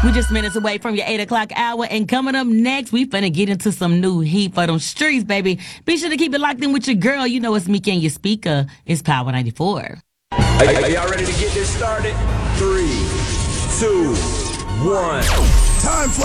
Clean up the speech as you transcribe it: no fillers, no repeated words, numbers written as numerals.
We just minutes away from your 8 o'clock hour, and coming up next, we finna get into some new heat for them streets, baby. Be sure to keep it locked in with your girl. You know it's Meek and your speaker. It's Power 94. Are y'all ready to get this started? 3, 2, 1. Time for